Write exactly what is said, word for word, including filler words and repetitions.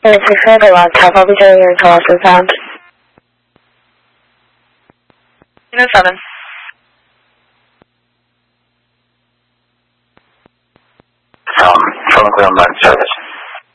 Hey, six eight eight Wildcat, I'll be doing your call at this time. Unit seven. Um, from a ground line service.